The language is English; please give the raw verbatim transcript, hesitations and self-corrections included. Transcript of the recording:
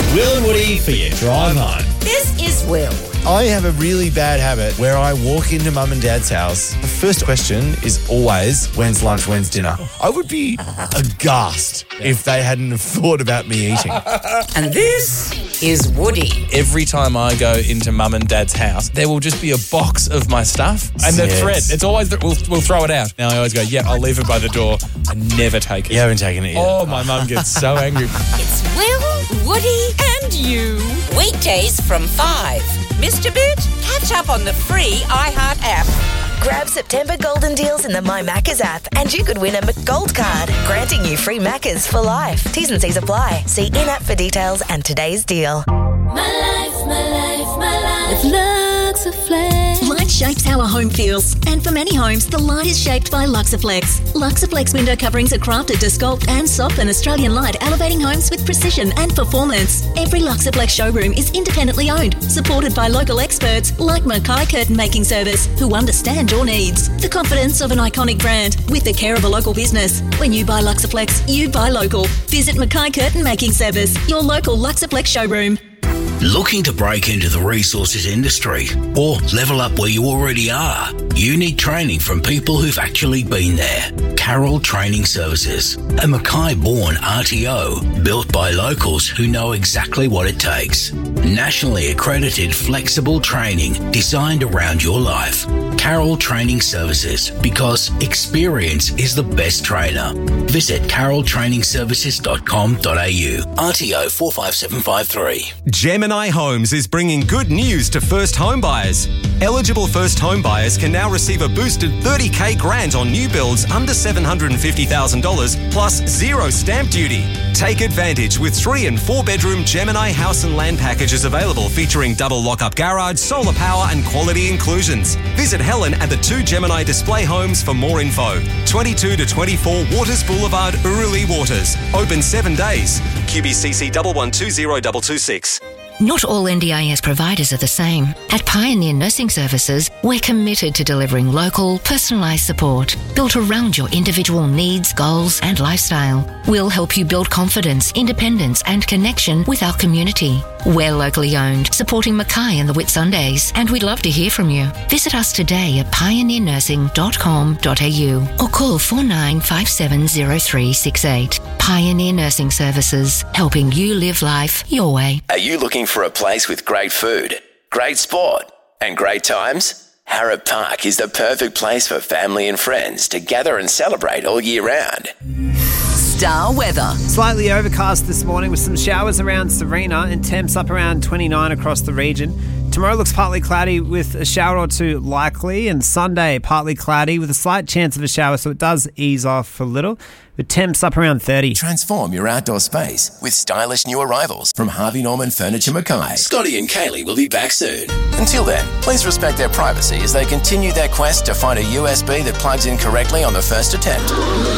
Will and Woody for your drive home. This is Will. I have a really bad habit where I walk into mum and dad's house. The first question is always, when's lunch, when's dinner? I would be aghast if they hadn't have thought about me eating. And this is Woody. Every time I go into mum and dad's house, there will just be a box of my stuff and the Yes. thread. It's always that we'll, we'll throw it out. Now I always go, yeah, I'll leave it by the door. I never take it. You haven't taken it yet. Oh, my mum gets so angry. It's Will, Woody and you. Weekdays from five. Mister Bit, catch up on the free iHeart app. Grab September golden deals in the My Maccas app and you could win a McGold card, granting you free Maccas for life. T's and C's apply. See in-app for details and today's deal. My life, my life, my life. With Luxaflex. Light shapes how a home feels, and for many homes, the light is shaped by Luxaflex. Luxaflex window coverings are crafted to sculpt and soften Australian light, elevating homes with precision and performance. Every Luxaflex showroom is independently owned, supported by local experts like Mackay Curtain Making Service, who understand your needs. The confidence of an iconic brand with the care of a local business. When you buy Luxaflex, you buy local. Visit Mackay Curtain Making Service, your local Luxaflex showroom. Looking to break into the resources industry or level up where you already are? You need training from people who've actually been there. Carroll Training Services, a Mackay-born R T O built by locals who know exactly what it takes. Nationally accredited flexible training designed around your life. Carroll Training Services, because experience is the best trainer. Visit carroll training services dot com dot a u. R T O four five seven five three. Gemini Homes is bringing good news to first home buyers. Eligible first home buyers can now receive a boosted thirty K grant on new builds under seven hundred fifty thousand dollars plus zero stamp duty. Take advantage with three and four bedroom Gemini house and land packages available featuring double lock-up garage, solar power and quality inclusions. Visit Helen at the two Gemini display homes for more info. twenty-two to twenty-four Waters Boulevard, Uruli Waters. Open seven days. Q B C C one one two zero two two six. Not all N D I S providers are the same. At Pioneer Nursing Services, we're committed to delivering local, personalised support built around your individual needs, goals and lifestyle. We'll help you build confidence, independence and connection with our community. We're locally owned, supporting Mackay and the Whitsundays, and we'd love to hear from you. Visit us today at pioneer nursing dot com dot a u or call four nine five seven zero three six eight. Pioneer Nursing Services, helping you live life your way. Are you looking for a place with great food, great sport and great times? Harrop Park is the perfect place for family and friends to gather and celebrate all year round. Star weather. Slightly overcast this morning with some showers around Serena and temps up around twenty-nine across the region. Tomorrow looks partly cloudy with a shower or two likely, and Sunday partly cloudy with a slight chance of a shower, so it does ease off a little, with temps up around thirty. Transform your outdoor space with stylish new arrivals from Harvey Norman Furniture Mackay. Scotty and Kaylee will be back soon. Until then, please respect their privacy as they continue their quest to find a U S B that plugs in correctly on the first attempt.